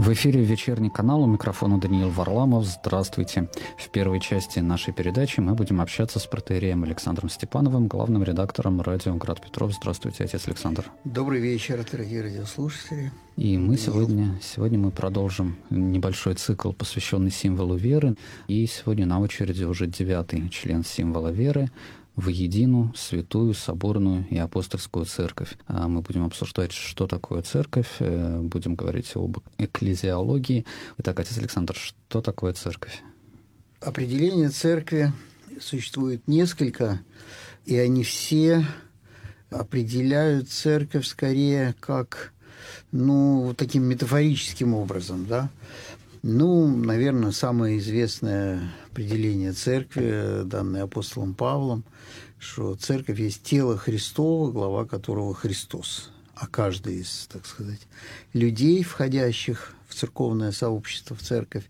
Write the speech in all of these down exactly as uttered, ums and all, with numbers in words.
В эфире вечерний канал, у микрофона Даниил Варламов. Здравствуйте. В первой части нашей передачи мы будем общаться с протоиереем Александром Степановым, главным редактором радио «Град Петров». Здравствуйте, отец Александр. Добрый вечер, дорогие радиослушатели. И мы сегодня, сегодня мы продолжим небольшой цикл, посвященный символу веры. И сегодня на очереди уже девятый член символа веры — воедино святую, соборную и апостольскую церковь. Мы будем обсуждать, что такое церковь, будем говорить об экклезиологии. Итак, отец Александр, что такое церковь? Определение церкви существует несколько, и они все определяют церковь скорее как, ну, таким метафорическим образом, да. Ну, наверное, самое известное определение церкви, данное апостолом Павлом, что церковь есть тело Христово, глава которого Христос. А каждый из, так сказать, людей, входящих в церковное сообщество, в церковь,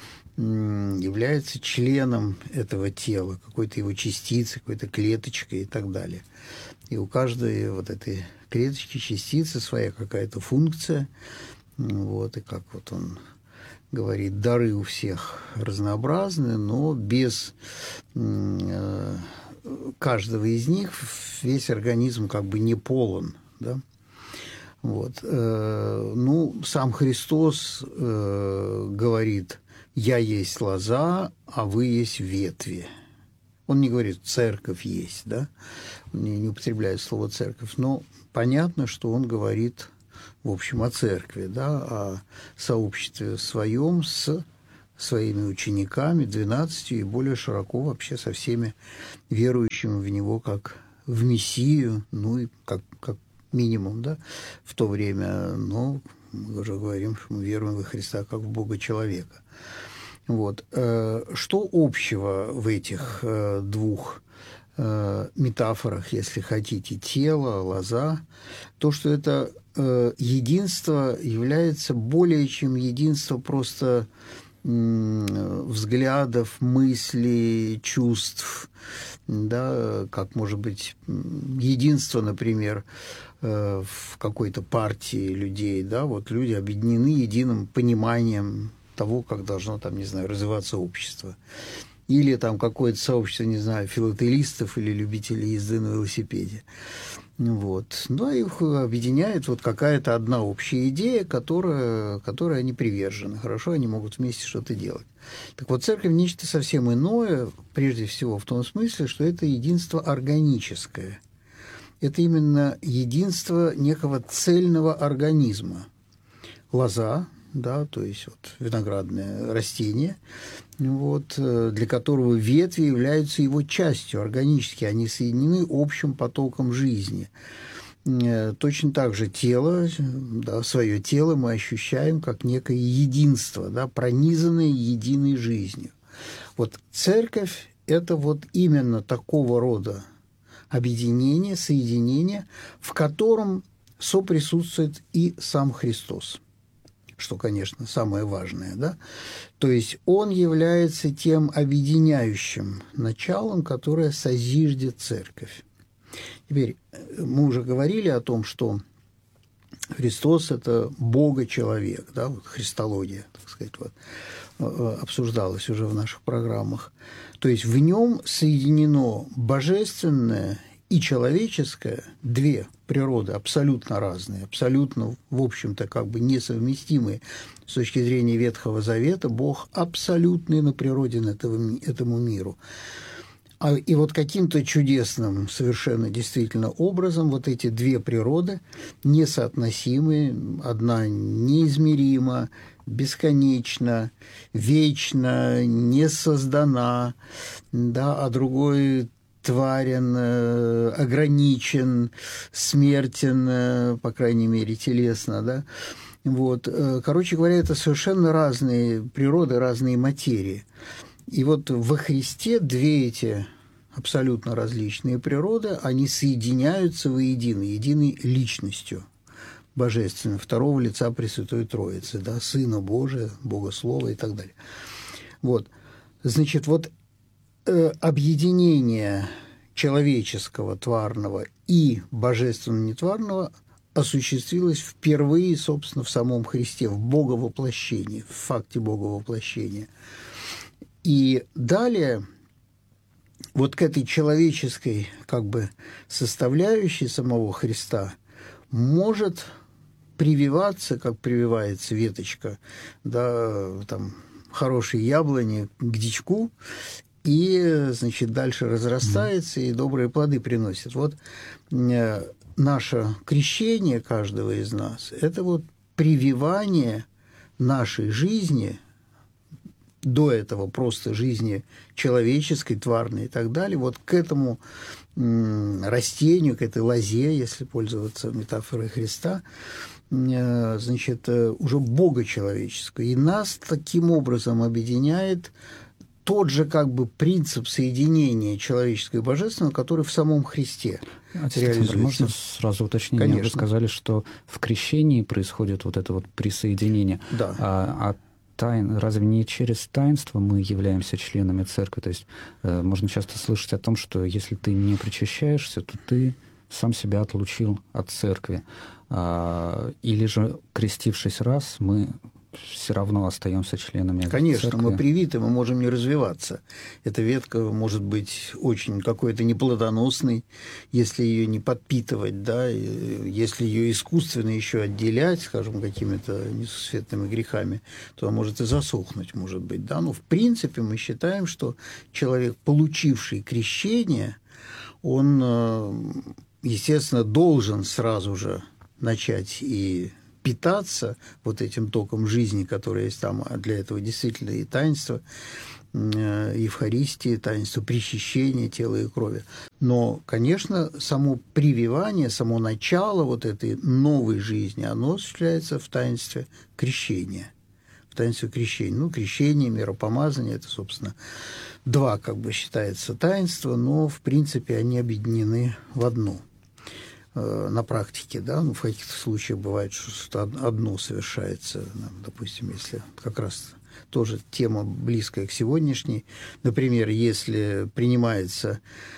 является членом этого тела, какой-то его частицей, какой-то клеточкой и так далее. И у каждой вот этой клеточки, частицы своя какая-то функция. Вот, и как вот он говорит, дары у всех разнообразны, но без э, каждого из них весь организм как бы не полон, да? Вот. Э, ну, сам Христос э, говорит: «Я есть лоза, а вы есть ветви». Он не говорит «церковь есть», да? Он не, не употребляет слово «церковь», но понятно, что он говорит, в общем, о церкви, да, о сообществе своем с своими учениками, двенадцатью, и более широко вообще со всеми верующими в него как в Мессию, ну и как, как минимум, да, в то время, но мы уже говорим, что мы веруем во Христа как в Бога-человека. Вот. Что общего в этих двух метафорах, если хотите, тело, лоза? То, что это единство является более чем единство просто взглядов, мыслей, чувств, да, как может быть единство, например, в какой-то партии людей, да, вот люди объединены единым пониманием того, как должно там, не знаю, развиваться общество. Или там какое-то сообщество, не знаю, филателистов или любителей езды на велосипеде. Вот. Но их объединяет вот какая-то одна общая идея, которая, которой они привержены. Хорошо, они могут вместе что-то делать. Так вот, церковь – нечто совсем иное, прежде всего в том смысле, что это единство органическое. Это именно единство некого цельного организма. Лоза, да, то есть вот виноградное растение, вот, для которого ветви являются его частью органически, они соединены общим потоком жизни. Точно так же тело, да, свое тело мы ощущаем как некое единство, да, пронизанное единой жизнью. Вот церковь – это вот именно такого рода объединение, соединение, в котором соприсутствует и сам Христос. Что, конечно, самое важное, да? То есть он является тем объединяющим началом, которое созиждет церковь. Теперь мы уже говорили о том, что Христос – это Бога-человек, да, вот христология, так сказать, вот, обсуждалась уже в наших программах. То есть в нем соединено божественное и человеческое, две природы абсолютно разные, абсолютно, в общем-то, как бы несовместимые с точки зрения Ветхого Завета. Бог абсолютный на природе этого, этому миру. А, и вот каким-то чудесным, совершенно действительно образом вот эти две природы несоотносимы, одна неизмерима, бесконечна, вечна, не создана, да, а другой тварен, ограничен, смертен, по крайней мере, телесно, да. Вот. Короче говоря, это совершенно разные природы, разные материи. И вот во Христе две эти абсолютно различные природы, они соединяются воедино, единой личностью божественной, второго лица Пресвятой Троицы, да, Сына Божия, Бога Слова и так далее. Вот. Значит, вот объединение человеческого, тварного и божественного, нетварного осуществилось впервые, собственно, в самом Христе, в Боговоплощении, в факте Боговоплощения. И далее вот к этой человеческой как бы составляющей самого Христа может прививаться, как прививается веточка, да, там, хорошей яблони к дичку, и, значит, дальше разрастается и добрые плоды приносит. Вот э, наше крещение каждого из нас – это вот прививание нашей жизни, до этого просто жизни человеческой, тварной и так далее, вот к этому м, растению, к этой лозе, если пользоваться метафорой Христа, э, значит, э, уже богочеловеческое. И нас таким образом объединяет тот же как бы принцип соединения человеческого и божественного, который в самом Христе реализуется. Можно сразу уточнение? Конечно. Вы сказали, что в крещении происходит вот это вот присоединение. Да. А, а тайн, разве не через таинство мы являемся членами церкви? То есть э, можно часто слышать о том, что если ты не причащаешься, то ты сам себя отлучил от церкви. А, или же, крестившись раз, мы все равно остаемся членами Конечно, церкви. мы привиты, мы можем не развиваться. Эта ветка может быть очень какой-то неплодоносной, если ее не подпитывать, да, если ее искусственно еще отделять, скажем, какими-то несусветными грехами, то она может и засохнуть, может быть, да. Но в принципе мы считаем, что человек, получивший крещение, он, естественно, должен сразу же начать и питаться вот этим током жизни, который есть там, а для этого действительно и таинство Евхаристии, таинство причащения тела и крови. Но, конечно, само прививание, само начало вот этой новой жизни, оно осуществляется в таинстве крещения. В таинстве крещения. Ну, крещение, миропомазание – это, собственно, два, как бы считается, таинства, но, в принципе, они объединены в одно. На практике, да, ну, в каких-то случаях бывает, что одно совершается, допустим, если как раз тоже тема близкая к сегодняшней, например, если принимается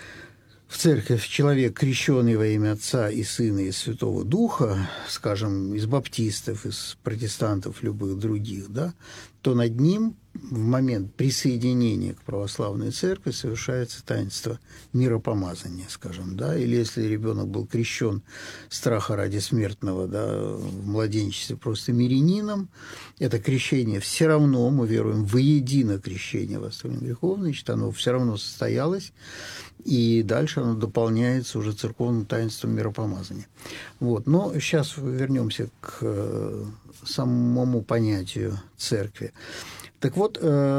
в церковь человек, крещенный во имя Отца и Сына и Святого Духа, скажем, из баптистов, из протестантов, любых других, да, то над ним в момент присоединения к православной церкви совершается таинство миропомазания, скажем, да, или если ребенок был крещен страха ради смертного, да, в младенчестве просто мирянином, это крещение все равно, мы веруем, воедино крещение в оставление грехов, значит, оно все равно состоялось, и дальше оно дополняется уже церковным таинством миропомазания. Вот. Но сейчас вернемся к самому понятию церкви. Так вот,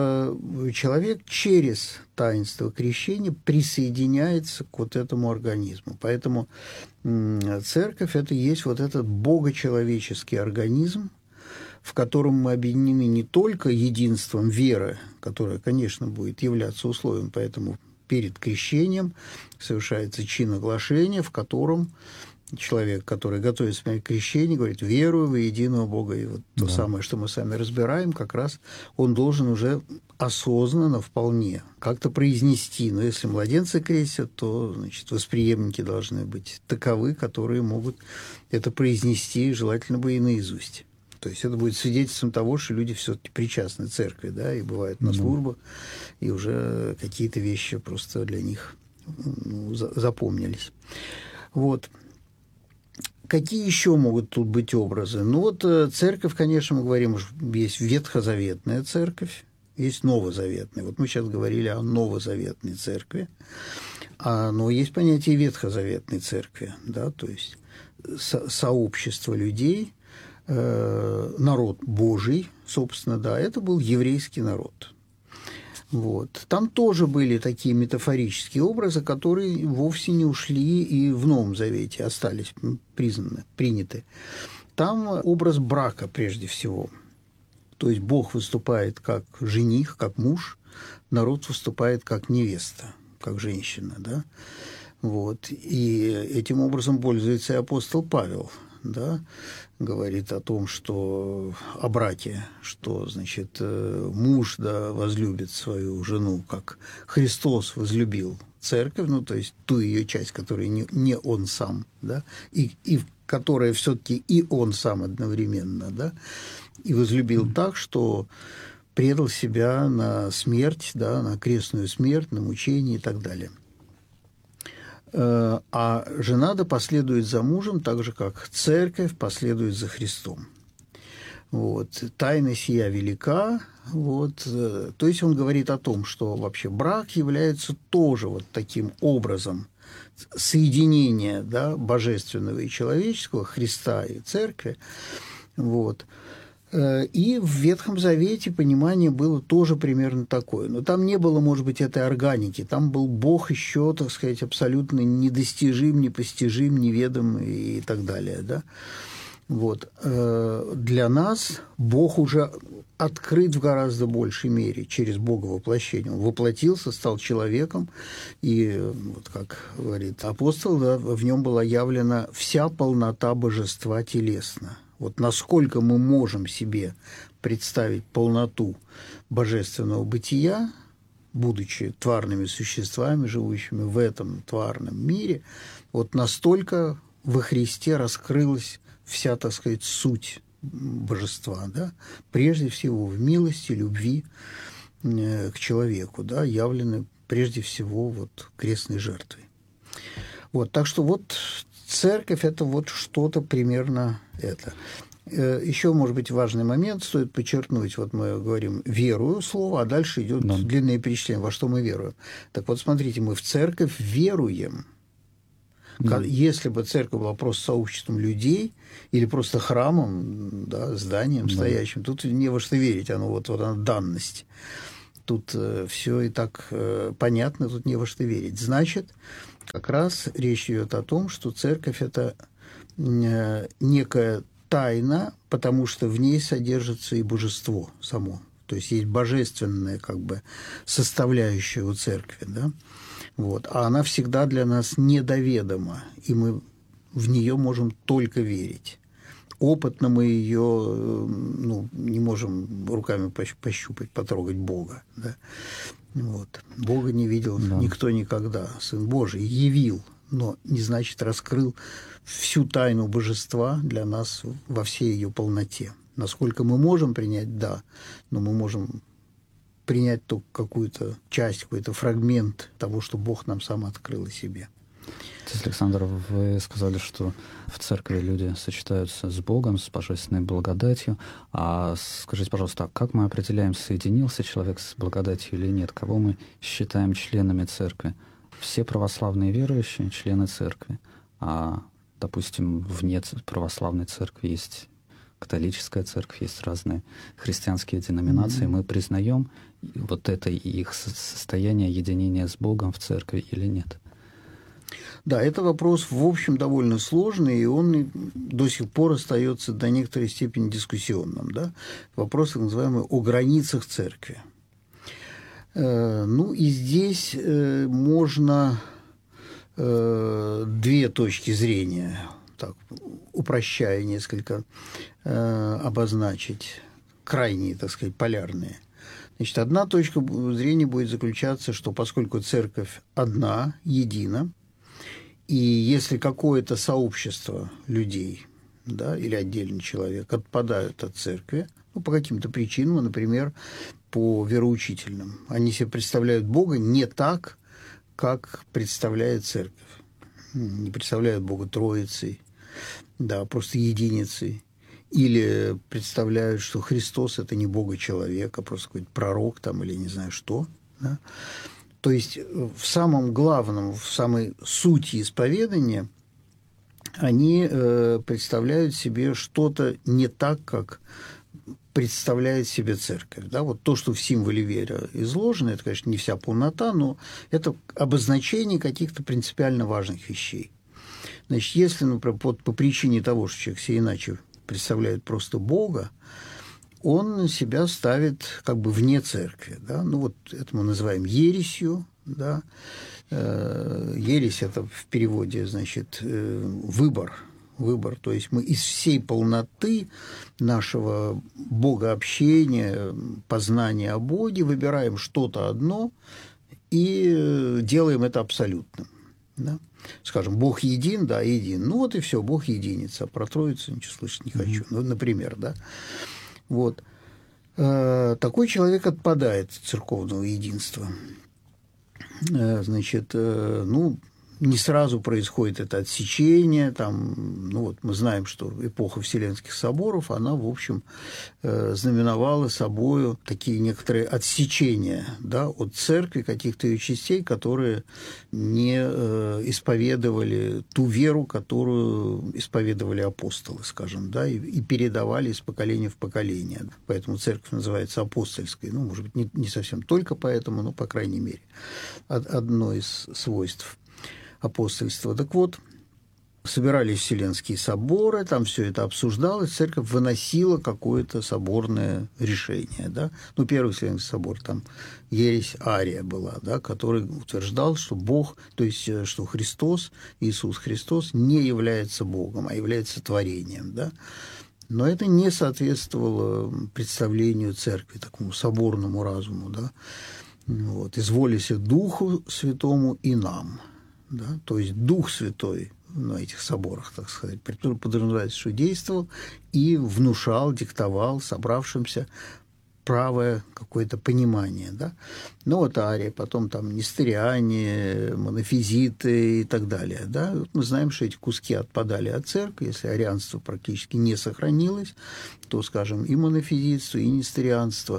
человек через таинство крещения присоединяется к вот этому организму. Поэтому церковь – это и есть вот этот богочеловеческий организм, в котором мы объединены не только единством веры, которая, конечно, будет являться условием, поэтому перед крещением совершается чин оглашения, в котором человек, который готовится принять крещение, говорит: верую во единого Бога. И вот да. То самое, что мы сами разбираем, как раз он должен уже осознанно вполне как-то произнести. Но если младенцы крестят, то, значит, восприемники должны быть таковы, которые могут это произнести, желательно бы и наизусть. То есть это будет свидетельством того, что люди все-таки причастны церкви, да, и бывают на службах, и уже какие-то вещи просто для них, ну, запомнились. Вот. Какие еще могут тут быть образы? Ну вот церковь, конечно, мы говорим, есть ветхозаветная церковь, есть новозаветная. Вот мы сейчас говорили о новозаветной церкви, а, но есть понятие ветхозаветной церкви, да, то есть со- сообщество людей, э, народ Божий, собственно, да, это был еврейский народ. Вот. Там тоже были такие метафорические образы, которые вовсе не ушли и в Новом Завете остались признаны, приняты. Там образ брака прежде всего. То есть Бог выступает как жених, как муж, народ выступает как невеста, как женщина. Да? Вот. И этим образом пользуется и апостол Павел. Да, говорит о том, что о браке, что, значит, муж, да, возлюбит свою жену, как Христос возлюбил церковь, ну, то есть ту ее часть, которая не, не он сам, да, и, и которое все-таки и он сам одновременно, да, и возлюбил так, что предал себя на смерть, да, на крестную смерть, на мучение и так далее. А жена да последует за мужем, так же, как церковь последует за Христом. Вот. Тайна сия велика. Вот. То есть он говорит о том, что вообще брак является тоже вот таким образом соединения, да, божественного и человеческого, Христа и церкви. Вот. И в Ветхом Завете понимание было тоже примерно такое. Но там не было, может быть, этой органики. Там был Бог еще, так сказать, абсолютно недостижим, непостижим, неведом и так далее. Да? Вот. Для нас Бог уже открыт в гораздо большей мере через Бога воплощение. Он воплотился, стал человеком, и, вот как говорит апостол, да, в нем была явлена вся полнота божества телесно. Вот насколько мы можем себе представить полноту божественного бытия, будучи тварными существами, живущими в этом тварном мире, вот настолько во Христе раскрылась вся, так сказать, суть божества, да? Прежде всего в милости, любви к человеку, да, явлены прежде всего вот крестной жертвой. Вот, так что вот церковь – это вот что-то примерно это. Еще, может быть, важный момент стоит подчеркнуть. Вот мы говорим «верую» слово, а дальше идет да. длинное перечисление, во что мы веруем. Так вот, смотрите, мы в церковь веруем. Да. Если бы церковь была просто сообществом людей или просто храмом, да, зданием стоящим, да. тут не во что верить, оно вот, вот она данность. Тут э, все и так э, понятно, тут не во что верить. Значит, как раз речь идет о том, что церковь – это э, некая тайна, потому что в ней содержится и божество само. То есть есть божественная как бы составляющая у церкви, да? Вот. А она всегда для нас недоведома, и мы в нее можем только верить. Опытно мы ее ну, не можем руками пощупать, потрогать Бога. Да? Вот. Бога не видел да. никто никогда. Сын Божий явил, но не значит раскрыл всю тайну божества для нас во всей ее полноте. Насколько мы можем принять, да, но мы можем принять только какую-то часть, какой-то фрагмент того, что Бог нам сам открыл о себе. Александр, вы сказали, что в церкви люди сочетаются с Богом, с божественной благодатью. А скажите, пожалуйста, как мы определяем, соединился человек с благодатью или нет? Кого мы считаем членами церкви? Все православные верующие – члены церкви. А, допустим, вне православной церкви есть католическая церковь, есть разные христианские деноминации. Mm-hmm. Мы признаем вот это их состояние единения с Богом в церкви или нет? Да, это вопрос, в общем, довольно сложный, и он до сих пор остается до некоторой степени дискуссионным. Да? Вопрос, так называемый, о границах церкви. Ну и здесь можно две точки зрения, так, упрощая несколько, обозначить, крайние, так сказать, полярные. Значит, одна точка зрения будет заключаться, что поскольку церковь одна, едина, и если какое-то сообщество людей, да, или отдельный человек отпадают от церкви, ну, по каким-то причинам, например, по вероучительным, они себе представляют Бога не так, как представляет церковь. Не представляют Бога Троицей, да, просто единицей. Или представляют, что Христос – это не Бога-человек, а просто какой-то пророк там или не знаю что. Да? То есть в самом главном, в самой сути исповедания они э, представляют себе что-то не так, как представляет себе церковь. Да? Вот то, что в символе веры изложено, это, конечно, не вся полнота, но это обозначение каких-то принципиально важных вещей. Значит, если, например, по, по причине того, что человек все иначе представляет просто Бога, он себя ставит как бы вне церкви. Да? Ну, вот это мы называем ересью. Да? Ересь – это в переводе, значит, выбор. Выбор. То есть мы из всей полноты нашего богообщения, познания о Боге выбираем что-то одно и делаем это абсолютным. Да? Скажем, Бог един, да, един. Ну вот и все, Бог единец, а про Троицу ничего слышать не хочу. Mm-hmm. Ну, например, да. Вот. Э, такой человек отпадает от церковного единства. Э, значит, э, ну, не сразу происходит это отсечение. Там, ну вот мы знаем, что эпоха Вселенских соборов, она, в общем, э, знаменовала собою такие некоторые отсечения, да, от церкви, каких-то ее частей, которые не э, исповедовали ту веру, которую исповедовали апостолы, скажем, да, и, и передавали из поколения в поколение. Поэтому церковь называется апостольской. Ну, может быть, не, не совсем только поэтому, но, по крайней мере, одно из свойств апостольства. Так вот, собирались Вселенские соборы, там все это обсуждалось, церковь выносила какое-то соборное решение. Да? Ну, первый Вселенский собор, там ересь Ария была, да, который утверждал, что Бог, то есть, что Христос, Иисус Христос не является Богом, а является творением. Да? Но это не соответствовало представлению церкви, такому соборному разуму. Да? Вот. «Изволися Духу Святому и нам». Да? То есть Дух Святой на этих соборах, так сказать, подразумевается, что действовал и внушал, диктовал собравшимся правое какое-то понимание. Да? Ну, вот Ария, потом там нестериане, монофизиты и так далее. Да? Вот мы знаем, что эти куски отпадали от церкви. Если арианство практически не сохранилось, то, скажем, и монофизитство, и нестерианство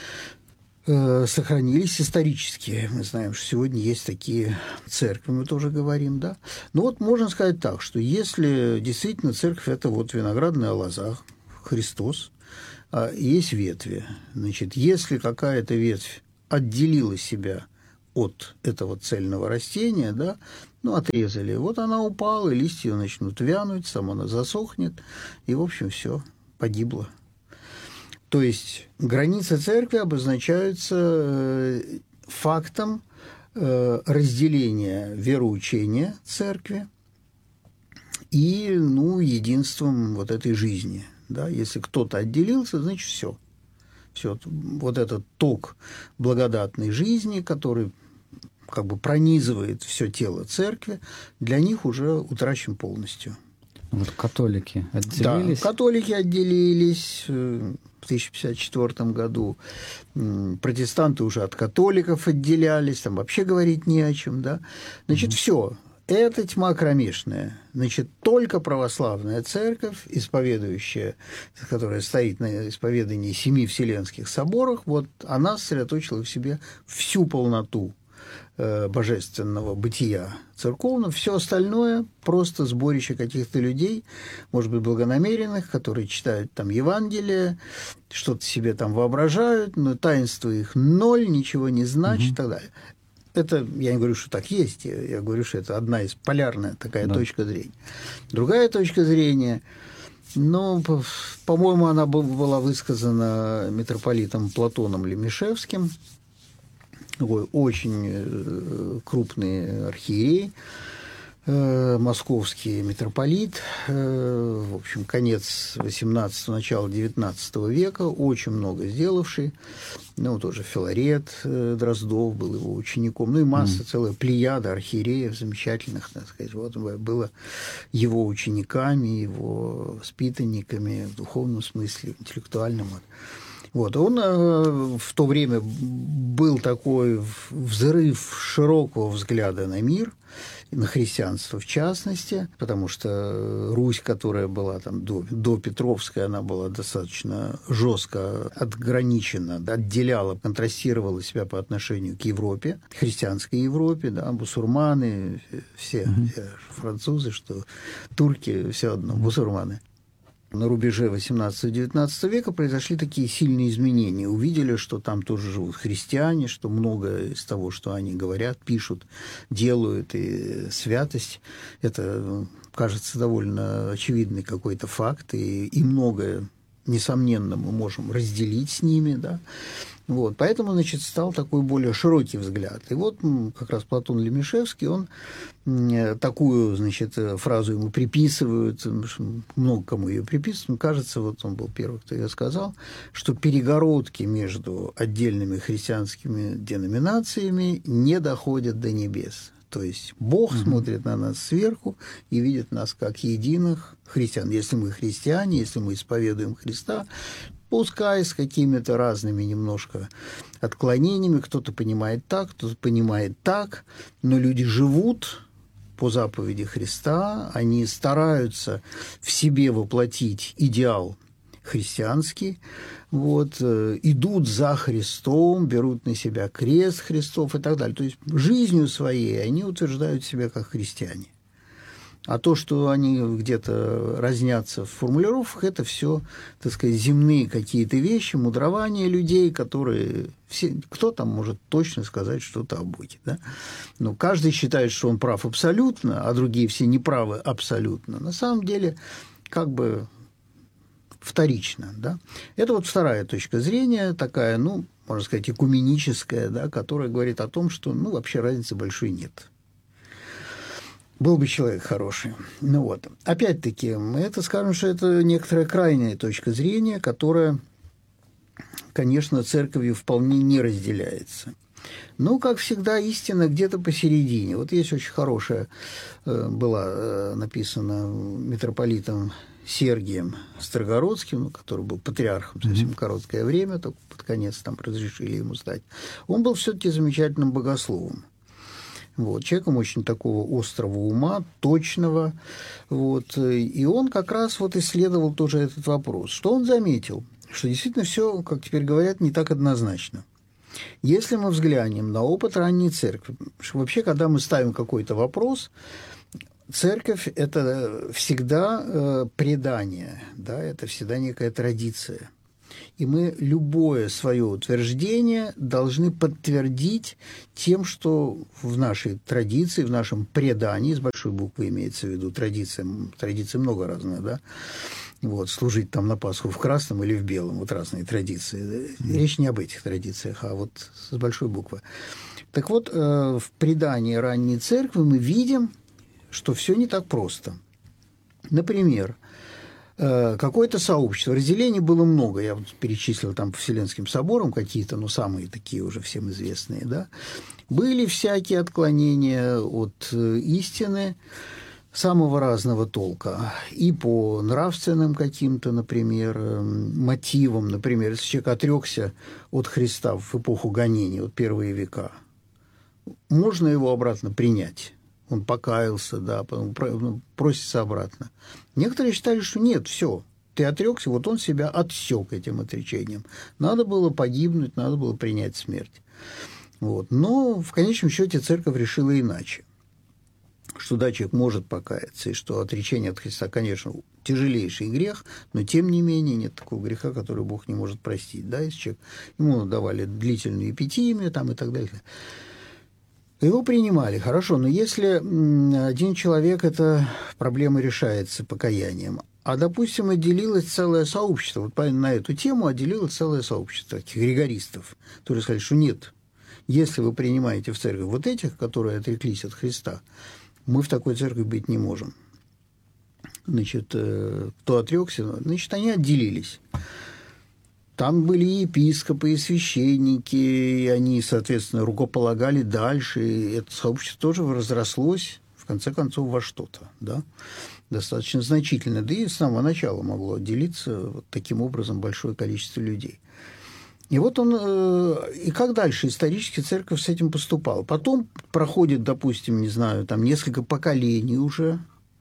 сохранились исторически. Мы знаем, что сегодня есть такие церкви, мы тоже говорим, да. Но вот можно сказать так, что если действительно церковь – это вот виноградная лоза, Христос, а есть ветви, значит, если какая-то ветвь отделила себя от этого цельного растения, да, ну, отрезали, вот она упала, и листья начнут вянуть, сама она засохнет, и, в общем, все, погибло. То есть границы церкви обозначаются фактом разделения вероучения церкви и, ну, единством вот этой жизни. Да? Если кто-то отделился, значит, все. Все. Вот этот ток благодатной жизни, который как бы пронизывает все тело церкви, для них уже утрачен полностью. Вот католики отделились? Да, католики отделились в тысяча пятьдесят четвёртом году. Протестанты уже от католиков отделялись, там вообще говорить не о чем, да. Значит, mm-hmm. все. Это тьма кромешная. Значит, только православная церковь, исповедующая, которая стоит на исповедании семи Вселенских соборах, вот она сосредоточила в себе всю полноту божественного бытия церковного, все остальное просто сборище каких-то людей, может быть, благонамеренных, которые читают там Евангелие, что-то себе там воображают, но таинство их ноль, ничего не значит, mm-hmm. и так далее. Это, я не говорю, что так есть, я, я говорю, что это одна из полярная такая да. точка зрения. Другая точка зрения, ну, по- по-моему, она была высказана митрополитом Платоном Лемешевским, такой очень крупный архиерей, московский митрополит, в общем, конец восемнадцатого, начало девятнадцатого века, очень много сделавший. Ну, тоже Филарет Дроздов был его учеником, ну и масса, mm. целая плеяда архиереев замечательных, так сказать, вот было его учениками, его воспитанниками в духовном смысле, в интеллектуальном. Вот, он э, в то время был такой взрыв широкого взгляда на мир, на христианство в частности, потому что Русь, которая была там до, до Петровской, она была достаточно жестко отграничена, отделяла, контрастировала себя по отношению к Европе, христианской Европе, да, бусурманы, все, mm-hmm. все французы, что турки, все одно, бусурманы. На рубеже восемнадцатого-девятнадцатого века произошли такие сильные изменения. Увидели, что там тоже живут христиане, что многое из того, что они говорят, пишут, делают, и святость, это, кажется, довольно очевидный какой-то факт, и, и многое, несомненно, мы можем разделить с ними, да. Вот, поэтому, значит, стал такой более широкий взгляд. И вот как раз Платон Лемешевский, он такую, значит, фразу ему приписывают, много кому ее приписывают, кажется, вот он был первый, кто ее сказал, что перегородки между отдельными христианскими деноминациями не доходят до небес. То есть Бог угу. смотрит на нас сверху и видит нас как единых христиан. Если мы христиане, если мы исповедуем Христа, пускай с какими-то разными немножко отклонениями, кто-то понимает так, кто-то понимает так, но люди живут по заповеди Христа, они стараются в себе воплотить идеал христианский, вот, идут за Христом, берут на себя крест Христов и так далее. То есть жизнью своей они утверждают себя как христиане. А то, что они где-то разнятся в формулировках, это все, так сказать, земные какие-то вещи, мудрования людей, которые... Все, кто там может точно сказать что-то о Боге, да? Но каждый считает, что он прав абсолютно, а другие все неправы абсолютно. На самом деле, как бы вторично, да? Это вот вторая точка зрения, такая, ну, можно сказать, экуменическая, да, которая говорит о том, что, ну, вообще разницы большой нет. Был бы человек хороший. Ну вот. Опять-таки, мы это скажем, что это некоторая крайняя точка зрения, которая, конечно, церковью вполне не разделяется. Но, как всегда, истина где-то посередине. Вот есть очень хорошая, была написана митрополитом Сергием Строгородским, который был патриархом совсем mm-hmm. короткое время, только под конец там разрешили ему стать. Он был все-таки замечательным богословом. Вот, человеком очень такого острого ума, точного. Вот, и он как раз вот исследовал тоже этот вопрос. Что он заметил? Что действительно все, как теперь говорят, не так однозначно. Если мы взглянем на опыт ранней церкви, что вообще, когда мы ставим какой-то вопрос, церковь – это всегда э, предание, да, это всегда некая традиция. И мы любое свое утверждение должны подтвердить тем, что в нашей традиции, в нашем предании, с большой буквы имеется в виду традиция, традиций много разных, да, вот, служить там на Пасху в красном или в белом, вот разные традиции. Речь не об этих традициях, а вот с большой буквы. Так вот, в предании ранней церкви мы видим, что все не так просто. Например, какое-то сообщество. Разделений было много. Я вот перечислил там по Вселенским соборам какие-то, ну, самые такие уже всем известные, да. Были всякие отклонения от истины самого разного толка. И по нравственным каким-то, например, мотивам. Например, если человек отрекся от Христа в эпоху гонений, вот первые века, можно его обратно принять. Он покаялся, да, потом просится обратно. Некоторые считали, что нет, все, ты отрекся, вот он себя отсек этим отречением. Надо было погибнуть, надо было принять смерть. Вот. Но в конечном счете церковь решила иначе. Что да, человек может покаяться, и что отречение от Христа, конечно, тяжелейший грех, но тем не менее нет такого греха, который Бог не может простить. Да, если человек, ему давали длительную эпитимию там, и так далее. Его принимали, хорошо, но если один человек, эта проблема решается покаянием, а, допустим, отделилось целое сообщество, вот на эту тему отделилось целое сообщество таких ригористов, которые сказали, что нет, если вы принимаете в церковь вот этих, которые отреклись от Христа, мы в такой церкви быть не можем. Значит, кто отрекся, значит, они отделились. Там были и епископы, и священники, и они, соответственно, рукополагали дальше, и это сообщество тоже разрослось, в конце концов, во что-то, да, достаточно значительно. Да и с самого начала могло отделиться вот таким образом большое количество людей. И вот он, и как дальше исторически церковь с этим поступала. Потом проходит, допустим, не знаю, там несколько поколений уже,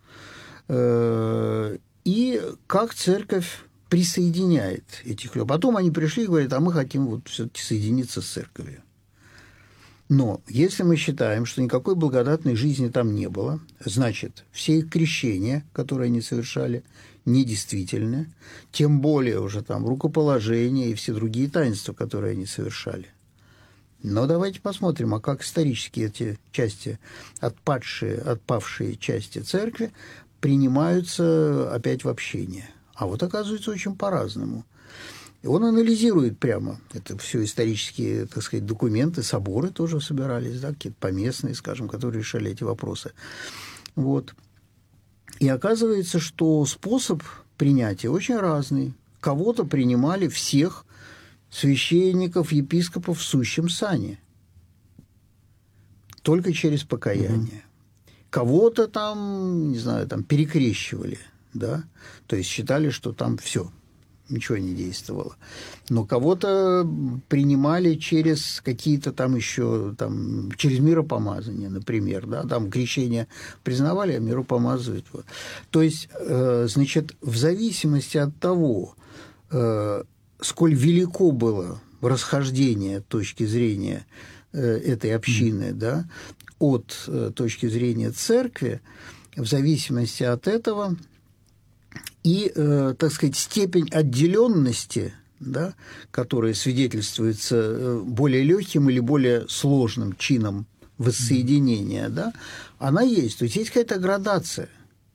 и как церковь присоединяет этих людей. Потом они пришли и говорят, а мы хотим вот все-таки соединиться с церковью. Но если мы считаем, что никакой благодатной жизни там не было, значит, все их крещения, которые они совершали, недействительны, тем более уже там рукоположение и все другие таинства, которые они совершали. Но давайте посмотрим, а как исторически эти части, отпадшие, отпавшие части церкви, принимаются опять в общение. А вот оказывается очень по-разному. И он анализирует прямо, это все исторические, так сказать, документы, соборы тоже собирались, да, какие-то поместные, скажем, которые решали эти вопросы. Вот. И оказывается, что способ принятия очень разный. Кого-то принимали всех священников, епископов в сущем сане. только через покаяние. Угу. Кого-то там, не знаю, там перекрещивали, да, то есть считали, что там все, ничего не действовало. Но кого-то принимали через какие-то там еще, там, через миропомазание, например, да, там крещение признавали, а миропомазывать. То есть, э, значит, в зависимости от того, э, сколь велико было расхождение точки зрения э, этой общины, mm-hmm. да, от э, точки зрения церкви, в зависимости от этого и, э, так сказать, степень отделенности, да, которая свидетельствуется э, более легким или более сложным чином воссоединения, да, она есть. То есть есть какая-то градация.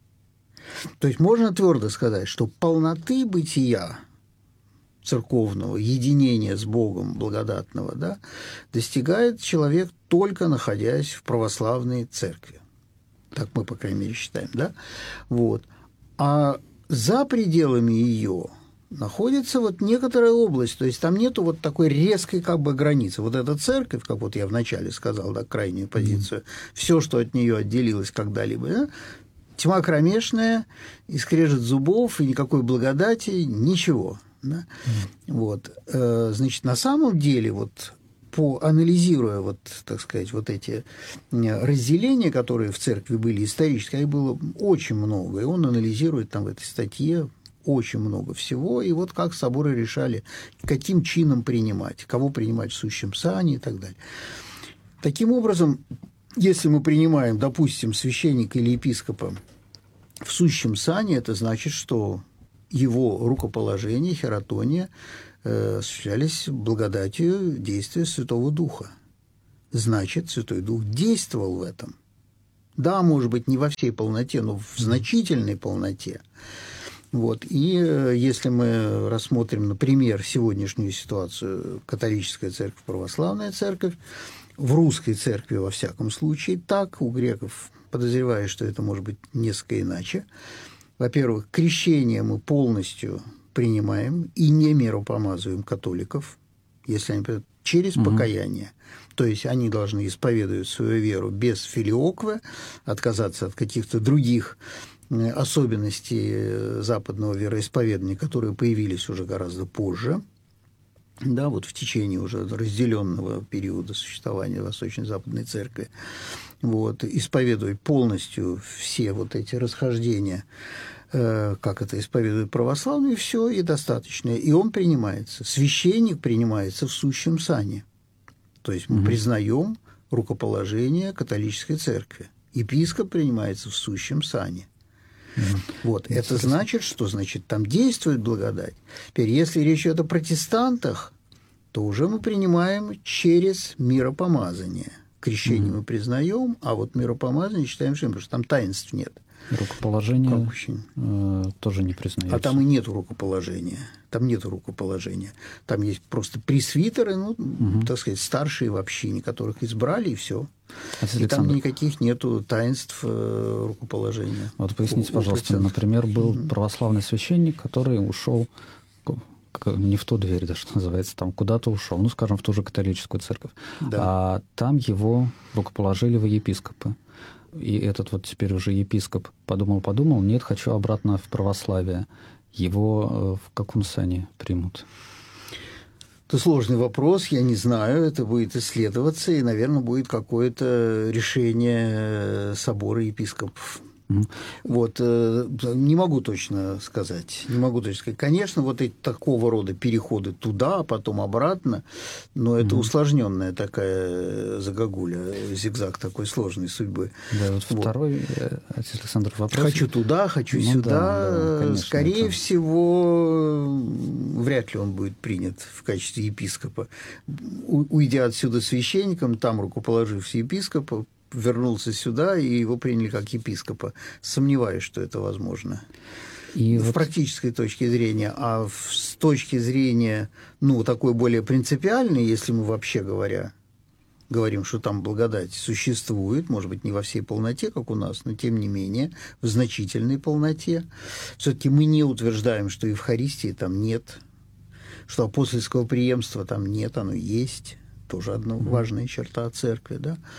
То есть можно твердо сказать, что полноты бытия церковного, единения с Богом благодатного, да, достигает человек, только находясь в православной церкви. Так мы, по крайней мере, считаем, да? Вот. А за пределами ее находится вот некоторая область, то есть там нету вот такой резкой как бы границы. Вот эта церковь, как вот я вначале сказал, да, крайнюю позицию, mm-hmm. все, что от нее отделилось когда-либо, да, тьма кромешная, и скрежет зубов, и никакой благодати, ничего. Да? Mm-hmm. Вот. Значит, на самом деле, вот, поанализируя, вот, так сказать, вот эти разделения, которые в церкви были исторически, их было очень много, и он анализирует там в этой статье очень много всего, и вот как соборы решали, каким чином принимать, кого принимать в сущем сане и так далее. Таким образом, если мы принимаем, допустим, священника или епископа в сущем сане, это значит, что его рукоположение, хератония э, осуществлялись благодатью действия Святого Духа. Значит, Святой Дух действовал в этом. Да, может быть, не во всей полноте, но в значительной полноте. Вот. И э, если мы рассмотрим, например, сегодняшнюю ситуацию, католическая церковь, православная церковь, в русской церкви, во всяком случае, так, у греков, подозреваю, что это может быть несколько иначе. Во-первых, крещение мы полностью принимаем и не миропомазываем католиков, если они через угу. покаяние. То есть они должны исповедовать свою веру без филиоквы, отказаться от каких-то других особенностей западного вероисповедания, которые появились уже гораздо позже, да, вот в течение уже разделенного периода существования Восточно-Западной Церкви. Вот, исповедовать полностью все вот эти расхождения, э, как это исповедуют православные, все и достаточно. И он принимается. Священник принимается в сущем сане. То есть мы угу. признаем рукоположение католической церкви. Епископ принимается в сущем сане. Угу. Вот, это значит, что значит там действует благодать. Теперь, если речь идет о протестантах, то уже мы принимаем через миропомазание. Крещение mm-hmm. мы признаем, а вот миропомазание считаем, что потому что там таинств нет. Рукоположение э, тоже не признается. А там и нет рукоположения. Там нет рукоположения. Там есть просто пресвитеры, ну, угу. так сказать, старшие в общине, которых избрали, и все. И там никаких нету таинств э, рукоположения. Вот поясните, у, пожалуйста, у например, был угу. православный священник, который ушел не в ту дверь, да, что называется, там куда-то ушел, ну, скажем, в ту же католическую церковь. Да. А там его рукоположили во епископы. И этот вот теперь уже епископ подумал-подумал, нет, хочу обратно в православие. Его в каком сане примут? Это сложный вопрос, я не знаю, это будет исследоваться, и, наверное, будет какое-то решение собора епископов. Mm-hmm. Вот, не могу точно сказать, не могу точно сказать. Конечно, вот эти такого рода переходы туда, а потом обратно, но это mm-hmm. усложненная такая загогуля, зигзаг такой сложной судьбы. Да, вот, вот. Второй, отец Александр, вопрос. Хочу туда, хочу ну, сюда. Да, да, конечно, скорее это... всего, вряд ли он будет принят в качестве епископа. Уйдя отсюда священником, там рукоположившись епископа, вернулся сюда, и его приняли как епископа. Сомневаюсь, что это возможно. И в вот... практической точке зрения, а в, с точки зрения, ну, такой более принципиальной, если мы вообще говоря, говорим, что там благодать существует, может быть, не во всей полноте, как у нас, но тем не менее, в значительной полноте. Все-таки мы не утверждаем, что Евхаристии там нет, что апостольского преемства там нет, оно есть. Тоже одна mm-hmm. важная черта церкви, да.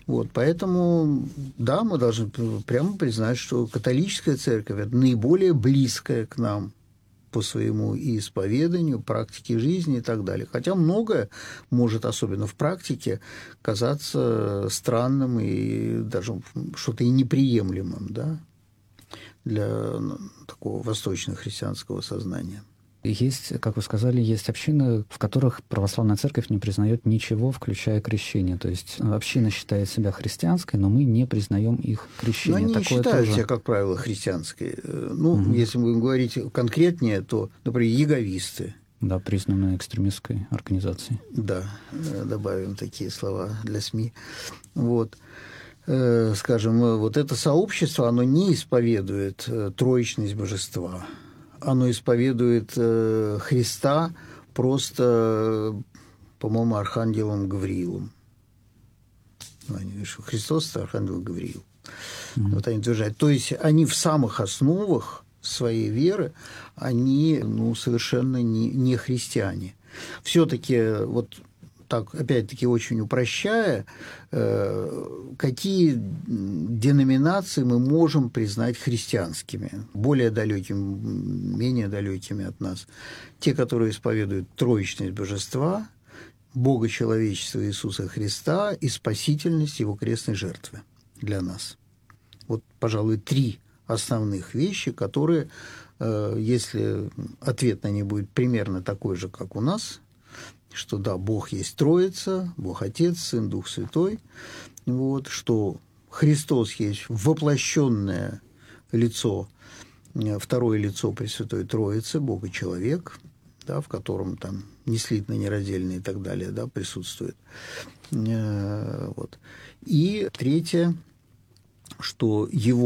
Вот, поэтому, да, мы должны прямо признать, что католическая церковь – это наиболее близкая к нам по своему и исповеданию, практике жизни и так далее. Хотя многое может, особенно в практике, казаться странным и даже что-то и неприемлемым, да, для такого восточно-христианского сознания. Есть, как вы сказали, есть общины, в которых православная церковь не признает ничего, включая крещение. То есть община считает себя христианской, но мы не признаем их крещение. Но они Такое не считают тоже... себя, как правило, христианской. Ну, угу. Если мы будем говорить конкретнее, то, например, яговисты. Да, признанные экстремистской организацией. Да, добавим такие слова для СМИ. Вот. Скажем, вот это сообщество, оно не исповедует троичность божества. Оно исповедует э, Христа просто, по-моему, архангелом Гавриилом. Ну, они говорят, что Христос – это архангел Гавриил. Mm-hmm. Вот они утверждают. То есть они в самых основах своей веры, они ну, совершенно не, не христиане. Все-таки вот так, опять-таки, очень упрощая, какие деноминации мы можем признать христианскими, более далекими, менее далекими от нас. Те, которые исповедуют троичность божества, Бога человечества Иисуса Христа и спасительность Его крестной жертвы для нас. Вот, пожалуй, три основных вещи, которые, если ответ на них будет примерно такой же, как у нас, что да, Бог есть Троица, Бог Отец, Сын, Дух Святой, вот, что Христос есть воплощенное лицо, второе лицо Пресвятой Троицы, Бог и человек, да, в котором там неслитно, нераздельно и так далее, да, присутствует. Вот. И третье, что Его